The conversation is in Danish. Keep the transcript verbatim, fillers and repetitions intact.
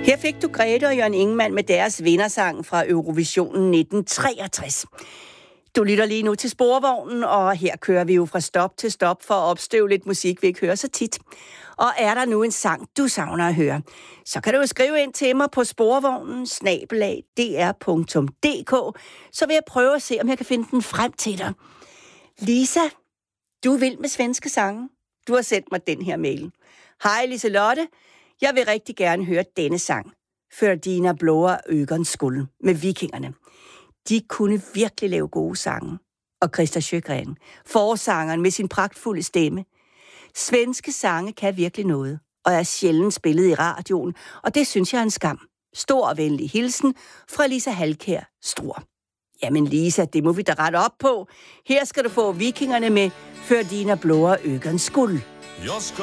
Her fik du Grete og Jørgen Ingemann med deres vindersang fra Eurovisionen nitten treogtres. Du lytter lige nu til Sporvognen, og her kører vi jo fra stop til stop for at opstøve lidt musik, vi ikke hører så tit. Og er der nu en sang, du savner at høre, så kan du jo skrive ind til mig på sporvognen snabel-a d r punktum d k, så vil jeg prøve at se, om jeg kan finde den frem til dig. Lisa, du er vild med svenske sange. Du har sendt mig den her mail. Hej Liselotte, jeg vil rigtig gerne høre denne sang. För dina blåa ögon skull med Vikingerne. De kunne virkelig lave gode sange. Og Christa Sjögren, forsangeren med sin pragtfulde stemme. Svenske sange kan virkelig noget, og er sjældent spillet i radioen, og det synes jeg er en skam. Stor og venlig hilsen fra Lisa Halkær Struer. Jamen Lisa, det må vi da rette op på. Her skal du få Vikingerne med För dina blåa ögon skull.